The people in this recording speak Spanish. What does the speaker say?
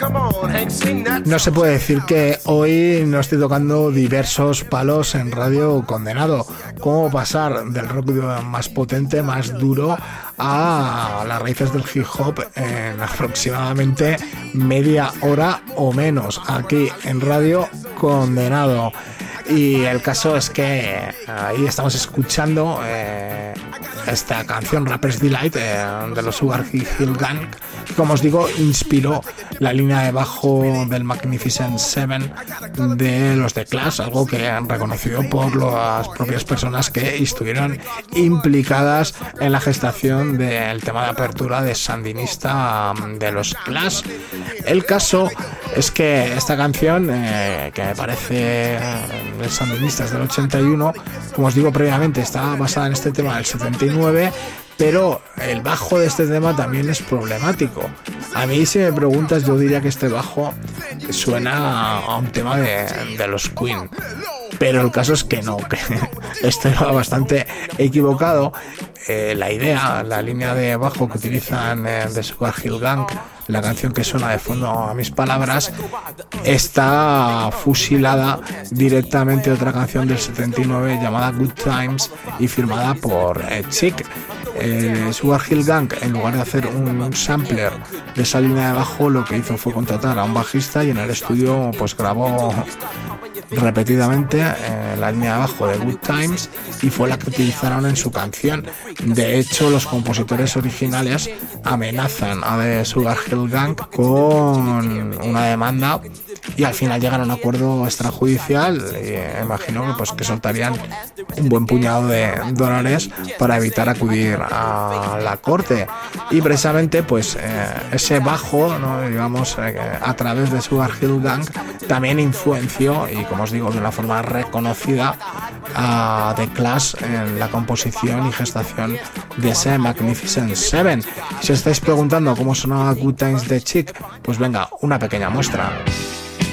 No se puede decir que hoy no estoy tocando diversos palos en Radio Condenado. ¿Cómo pasar del rock más potente, más duro, a las raíces del hip hop en aproximadamente media hora o menos aquí en Radio Condenado? Y el caso es que ahí estamos escuchando esta canción Rapper's Delight de los Sugar Hill Gang, que, como os digo, inspiró la línea de bajo del Magnificent Seven de los The Clash, algo que han reconocido por las propias personas que estuvieron implicadas en la gestación del tema de apertura de Sandinista de los Clash. El caso es que esta canción, que me parece de Sandinistas del 81, como os digo previamente, está basada en este tema del 79, pero el bajo de este tema también es problemático. A mí, si me preguntas, yo diría que este bajo suena a un tema de los Queen, pero el caso es que no, que estoy bastante equivocado. La idea, la línea de bajo que utilizan de Sugar Hill Gang, la canción que suena de fondo a mis palabras, está fusilada directamente de otra canción del 79 llamada Good Times y firmada por Chic. Sugar Hill Gang, en lugar de hacer un sampler de esa línea de bajo, lo que hizo fue contratar a un bajista y en el estudio pues grabó repetidamente la línea de bajo de Good Times y fue la que utilizaron en su canción. De hecho, los compositores originales amenazan a The Sugar Hill Gang con una demanda y al final llegan a un acuerdo extrajudicial y imagino que soltarían un buen puñado de dólares para evitar acudir a la corte. Y precisamente pues ese bajo, ¿no? Digamos, a través de Sugar Hill Gang también influenció, y como os digo, de una forma reconocida, a The Clash en la composición y gestación de ese Magnificent Seven. Si os estáis preguntando cómo sonaba Good Times de Chic, pues venga, una pequeña muestra.